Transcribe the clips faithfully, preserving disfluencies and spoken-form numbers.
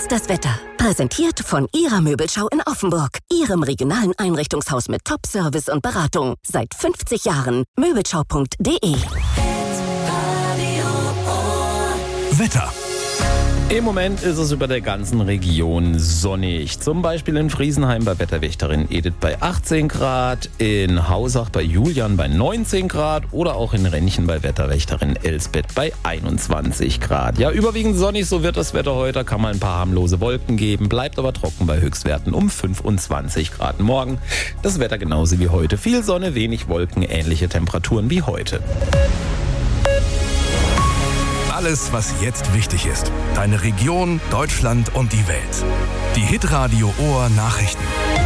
jetzt das Wetter. Präsentiert von Ihrer Möbelschau in Offenburg. Ihrem regionalen Einrichtungshaus mit Top-Service und Beratung. Seit fünfzig Jahren. Möbelschau punkt de. Wetter. Im Moment ist es über der ganzen Region sonnig. Zum Beispiel in Friesenheim bei Wetterwächterin Edith bei achtzehn Grad, in Hausach bei Julian bei neunzehn Grad oder auch in Rennchen bei Wetterwächterin Elsbeth bei einundzwanzig Grad. Ja, überwiegend sonnig, so wird das Wetter heute. Kann mal ein paar harmlose Wolken geben, bleibt aber trocken bei Höchstwerten um fünfundzwanzig Grad. Morgen das Wetter genauso wie heute. Viel Sonne, wenig Wolken, ähnliche Temperaturen wie heute. Alles, was jetzt wichtig ist. Deine Region, Deutschland und die Welt. Die Hitradio Ohr Nachrichten.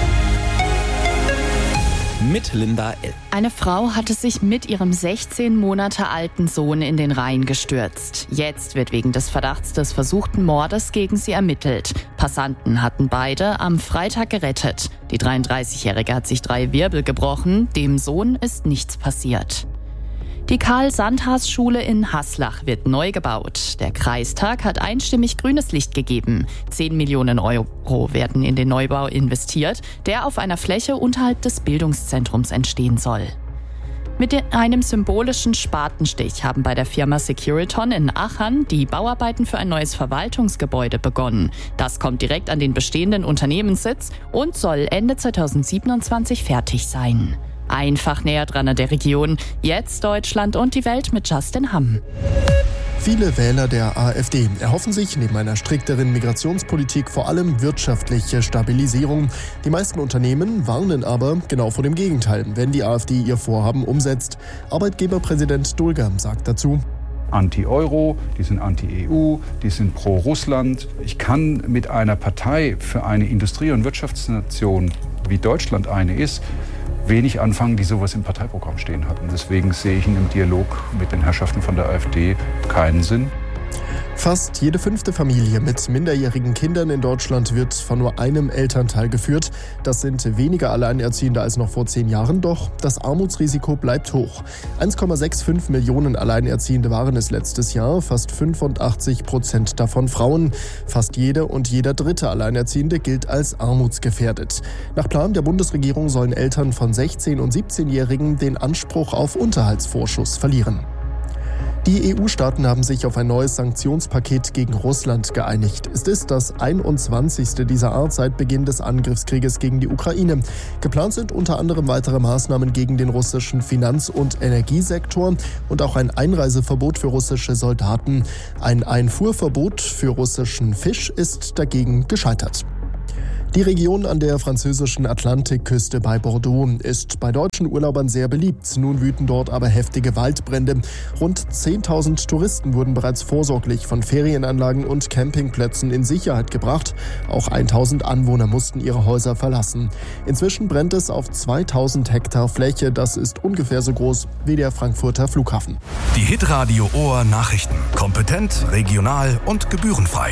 Mit Linda L. Eine Frau hatte sich mit ihrem sechzehn Monate alten Sohn in den Rhein gestürzt. Jetzt wird wegen des Verdachts des versuchten Mordes gegen sie ermittelt. Passanten hatten beide am Freitag gerettet. Die dreiunddreißigjährige hat sich drei Wirbel gebrochen. Dem Sohn ist nichts passiert. Die Karl-Sandhaas-Schule in Haslach wird neu gebaut. Der Kreistag hat einstimmig grünes Licht gegeben. zehn Millionen Euro werden in den Neubau investiert, der auf einer Fläche unterhalb des Bildungszentrums entstehen soll. Mit einem symbolischen Spatenstich haben bei der Firma Securiton in Achern die Bauarbeiten für ein neues Verwaltungsgebäude begonnen. Das kommt direkt an den bestehenden Unternehmenssitz und soll Ende zweitausendsiebenundzwanzig fertig sein. Einfach näher dran an der Region. Jetzt Deutschland und die Welt mit Justin Hamm. Viele Wähler der AfD erhoffen sich neben einer strikteren Migrationspolitik vor allem wirtschaftliche Stabilisierung. Die meisten Unternehmen warnen aber genau vor dem Gegenteil, wenn die AfD ihr Vorhaben umsetzt. Arbeitgeberpräsident Dulger sagt dazu: Anti-Euro, die sind anti-E U, die sind pro-Russland. Ich kann mit einer Partei für eine Industrie- und Wirtschaftsnation, wie Deutschland eine ist, wenig anfangen, die sowas im Parteiprogramm stehen hatten. Deswegen sehe ich in dem Dialog mit den Herrschaften von der AfD keinen Sinn. Fast jede fünfte Familie mit minderjährigen Kindern in Deutschland wird von nur einem Elternteil geführt. Das sind weniger Alleinerziehende als noch vor zehn Jahren, doch das Armutsrisiko bleibt hoch. eins Komma fünfundsechzig Millionen Alleinerziehende waren es letztes Jahr, fast fünfundachtzig Prozent davon Frauen. Fast jede und jeder dritte Alleinerziehende gilt als armutsgefährdet. Nach Plan der Bundesregierung sollen Eltern von sechzehn- und siebzehnjährigen den Anspruch auf Unterhaltsvorschuss verlieren. Die E U-Staaten haben sich auf ein neues Sanktionspaket gegen Russland geeinigt. Es ist das einundzwanzigste dieser Art seit Beginn des Angriffskrieges gegen die Ukraine. Geplant sind unter anderem weitere Maßnahmen gegen den russischen Finanz- und Energiesektor und auch ein Einreiseverbot für russische Soldaten. Ein Einfuhrverbot für russischen Fisch ist dagegen gescheitert. Die Region an der französischen Atlantikküste bei Bordeaux ist bei deutschen Urlaubern sehr beliebt. Nun wüten dort aber heftige Waldbrände. Rund zehntausend Touristen wurden bereits vorsorglich von Ferienanlagen und Campingplätzen in Sicherheit gebracht. Auch tausend Anwohner mussten ihre Häuser verlassen. Inzwischen brennt es auf zweitausend Hektar Fläche. Das ist ungefähr so groß wie der Frankfurter Flughafen. Die Hitradio Ohr Nachrichten. Kompetent, regional und gebührenfrei.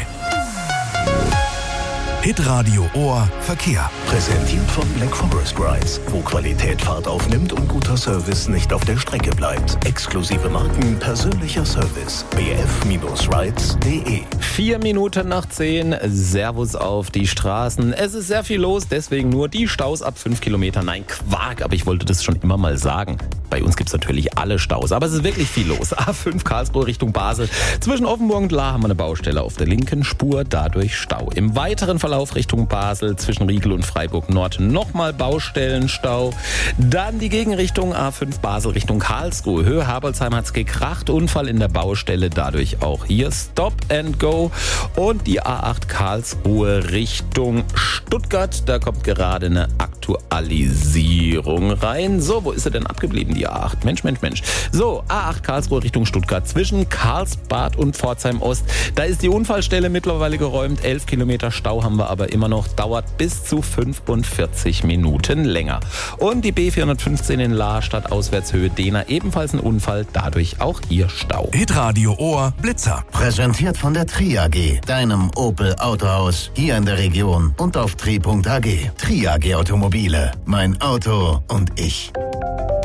Hitradio Ohr Verkehr. Präsentiert von Black Forest Rides, wo Qualität Fahrt aufnimmt und guter Service nicht auf der Strecke bleibt. Exklusive Marken, persönlicher Service. b f rides punkt de. Vier Minuten nach zehn. Servus auf die Straßen. Es ist sehr viel los, deswegen nur die Staus ab fünf Kilometern. Nein, Quark, aber ich wollte das schon immer mal sagen. Bei uns gibt es natürlich alle Staus, aber es ist wirklich viel los. A fünf Karlsruhe Richtung Basel. Zwischen Offenburg und Lahr haben wir eine Baustelle auf der linken Spur, dadurch Stau. Im weiteren Verlauf Richtung Basel, zwischen Riegel und Freiburg Nord nochmal Baustellenstau. Dann die Gegenrichtung A fünf Basel Richtung Karlsruhe. Höhe Herbolzheim hat's gekracht, Unfall in der Baustelle, dadurch auch hier Stop and Go. Und die A acht Karlsruhe Richtung Stuttgart, da kommt gerade eine Aktualisierung rein. So, wo ist sie denn abgeblieben, die A acht? Mensch, Mensch, Mensch. So, A acht Karlsruhe Richtung Stuttgart, zwischen Karlsbad und Pforzheim Ost. Da ist die Unfallstelle mittlerweile geräumt. elf Kilometer Stau haben wir aber immer noch, dauert bis zu fünfundvierzig Minuten länger. Und die B vierhundertfünfzehn in Lahr statt Auswärtshöhe Dehner, ebenfalls ein Unfall, dadurch auch hier Stau. Hitradio Ohr Blitzer. Präsentiert von der Tri A G, deinem Opel Autohaus hier in der Region und auf tri punkt a g. Tri A G Automobile, mein Auto und ich.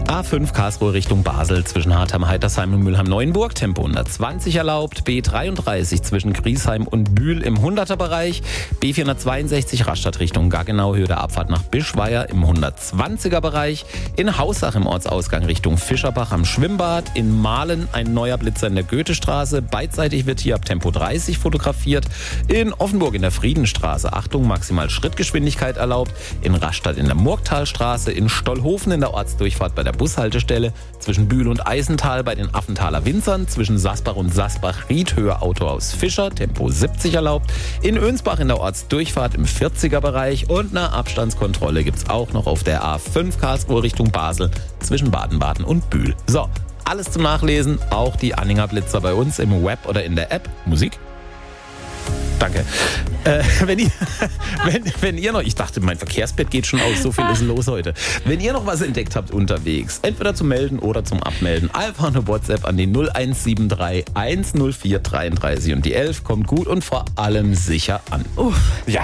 A fünf Karlsruhe Richtung Basel zwischen Hartheim-Heitersheim und Mülheim-Neuenburg, Tempo hundertzwanzig erlaubt. B dreiunddreißig zwischen Griesheim und Bühl im hunderter-Bereich. B vierhundertzweiundsechzig Rastatt Richtung Gaggenau, Höhe der Abfahrt nach Bischweier im hundertzwanziger-Bereich. In Haussach im Ortsausgang Richtung Fischerbach am Schwimmbad. In Mahlen ein neuer Blitzer in der Goethestraße. Beidseitig wird hier ab Tempo dreißig fotografiert. In Offenburg in der Friedenstraße, Achtung, maximal Schrittgeschwindigkeit erlaubt. In Rastatt in der Murgtalstraße. In Stollhofen in der Ortsdurchfahrt bei der Bushaltestelle. Zwischen Bühl und Eisental bei den Affenthaler Winzern. Zwischen Sasbach und Sasbach-Ried, Höhe Autohaus Fischer, Tempo siebzig erlaubt. In Önsbach in der Ortsdurchfahrt im vierziger-Bereich. Und eine Abstandskontrolle gibt es auch noch auf der A fünf Karlsruhe Richtung Basel zwischen Baden-Baden und Bühl. So, alles zum Nachlesen, auch die Anhänger Blitzer bei uns im Web oder in der App. Musik? Danke. Äh, wenn, ihr, wenn, wenn ihr noch, ich dachte, mein Verkehrsbett geht schon aus, so viel ist los heute. Wenn ihr noch was entdeckt habt unterwegs, entweder zum Melden oder zum Abmelden, einfach eine WhatsApp an die null eins sieben drei eins null vier dreiunddreißig und die elf kommt gut und vor allem sicher an. Uff. Ja.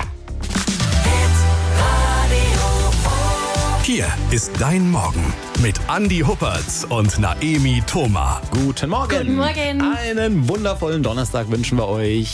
Hier ist dein Morgen mit Andi Huppertz und Naemi Thoma. Guten Morgen. Guten Morgen. Einen wundervollen Donnerstag wünschen wir euch.